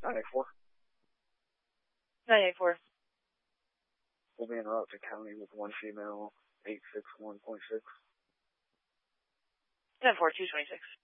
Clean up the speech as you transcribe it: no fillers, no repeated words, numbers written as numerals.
984. 984. We'll be in Rockford County with one female, 861.6. 10-4, 226.